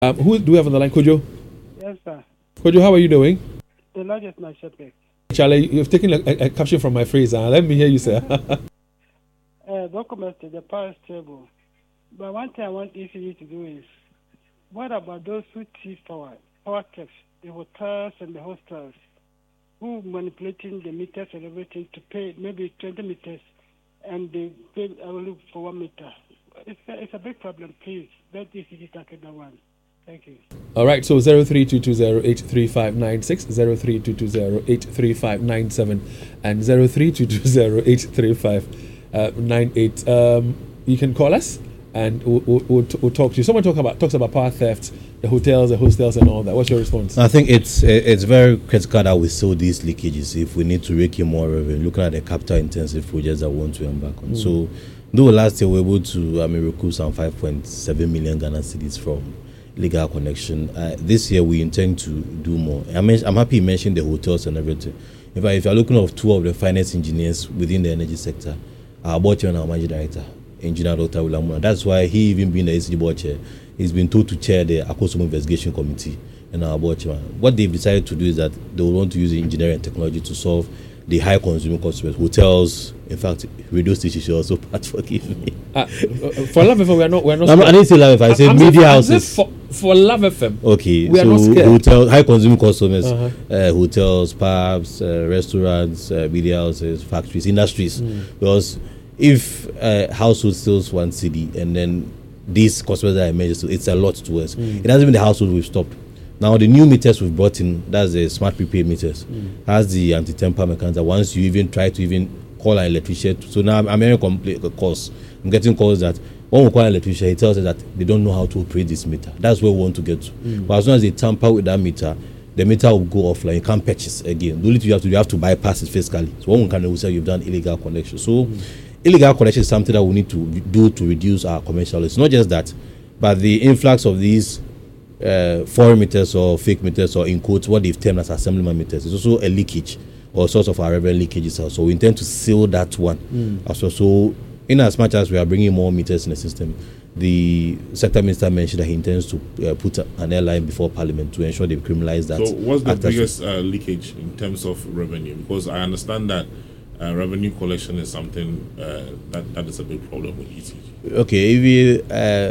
Who do we have on the line? Kojo? Yes, sir. Kojo, how are you doing? The largest my shepherd. Charlie, you've taken a caption from my phrase. Let me hear you, sir. Documents the power is stable. But one thing I want ECG to do is, what about those who thief power theft, the hotels and the hostels, who manipulating the meters and everything to pay maybe 20 meters and they pay only for 1 meter? It's a big problem, please. Let ECG tackle that one. Thank you. All right, so 0322083596, 0322083597, and 0322083598. You can call us and we'll talk to you. Someone talks about power theft, the hotels, the hostels, and all that. What's your response? I think it's very critical that we solve these leakages if we need to rake in more revenue, looking at the capital intensive projects that we want to embark on. So, though last year we were able to recoup some 5.7 million Ghana cedis from legal connection, this year we intend to do more. I'm happy you mentioned the hotels and everything. In fact, if you're looking at two of the finance engineers within the energy sector, our board chair and our managing director, Engineer Dr. Wilamuna. That's why he, even being the ACG board chair, he's been told to chair the Akosombo Investigation Committee and our board chairman. What they've decided to do is that they will want to use engineering and technology to solve the high consuming customers, hotels. In fact, radio stations should also part. Forgive me. For Love FM, we're not. I didn't say Love FM. I said media houses. For Love FM. Okay, we are not scared. Hotel, high consuming customers, hotels, pubs, restaurants, media houses, factories, industries. Because if household steals 1 cedi and then these customers that I mentioned, it's a lot to us. It hasn't been the household we've stopped. Now the new meters we've brought in, that's the smart prepaid meters, has the anti-temper mechanism. Once you even try to even call an electrician, so now I'm hearing calls. I'm getting calls that when we call an electrician, he tells us that they don't know how to operate this meter. That's where we want to get to. But as soon as they tamper with that meter, the meter will go offline. You can't purchase again. The only thing you have to bypass it fiscally. So one can say you've done illegal connection. So illegal connection is something that we need to do to reduce our commercial. It's not just that, but the influx of these foreign meters or fake meters, or in quotes what they've termed as assemblyman meters, is also a leakage or source of our revenue leakages. So we intend to seal that one as well. So in as much as we are bringing more meters in the system, the sector minister mentioned that he intends to put an airline before Parliament to ensure they criminalize that. So what's the biggest leakage in terms of revenue? Because I understand that revenue collection is something that is a big problem with ECG. Okay, if we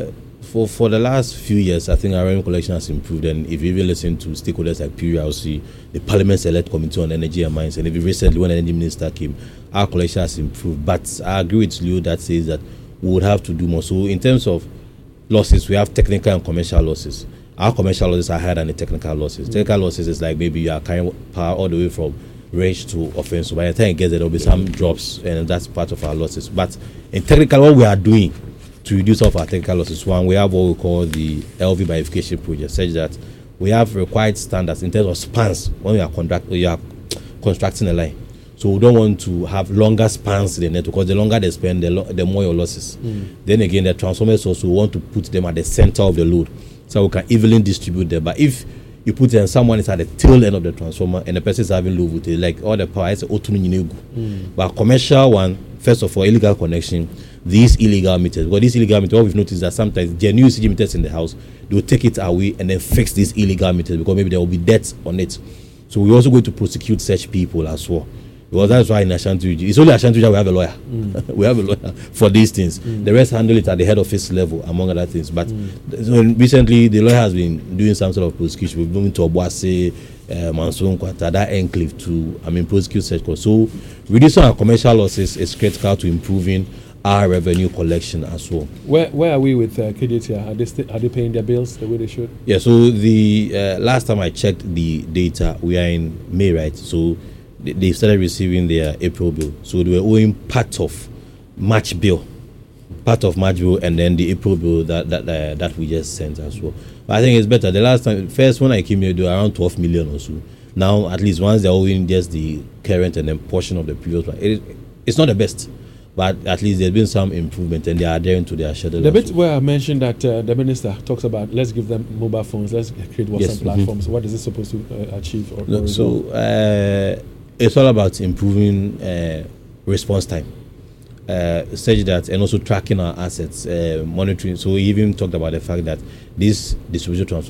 for the last few years, I think our revenue collection has improved. And if you even listen to stakeholders like PURC, the Parliament Select Committee on Energy and Mines, and if you recently, when the Energy Minister came, our collection has improved. But I agree with Leo that says that we would have to do more. So in terms of losses, we have technical and commercial losses. Our commercial losses are higher than the technical losses. Technical losses is like maybe you are carrying power all the way from range to offense. So by the time it gets there, will be some drops, and that's part of our losses. But in technical, what we are doing to reduce our technical losses, one, we have what we call the LV verification project, such that we have required standards in terms of spans when we are constructing a line. So we don't want to have longer spans in the network, because the longer they span, the more your losses. Then again, the transformers also want to put them at the center of the load, so we can evenly distribute them. But if you put them, someone is at the tail end of the transformer and the person is having low voltage, like all the power is but commercial one, first of all, illegal connection, these illegal meters. Because these illegal meters, what we've noticed is that sometimes genuine CG meters in the house, they will take it away and then fix these illegal meters, because maybe there will be debts on it. So we're also going to prosecute such people as well. Because that's why in Ashanti, it's only Ashanti we have a lawyer. We have a lawyer for these things. The rest handle it at the head office level, among other things. But so recently, the lawyer has been doing some sort of prosecution. We've moved to Obuasi, Mansour Nkwanta, that enclave to, prosecute such calls. So reducing our commercial losses is critical to improving our revenue collection as well. Where are we with KDT? Are they paying their bills the way they should? Yeah, so the last time I checked the data, we are in May, right? So they started receiving their April bill. So they were owing part of March bill, and then the April bill that we just sent as well. But I think it's better. The last time, first when I came here, they were around 12 million or so. Now, at least once they're owing just the current and then portion of the previous one, it's not the best, but at least there's been some improvement and they are adhering to their schedule. The bit where I mentioned that the minister talks about, let's give them mobile phones, let's create WhatsApp platforms. What is it supposed to achieve? It's all about improving response time. such that, and also tracking our assets, monitoring. So he even talked about the fact that this distribution transfer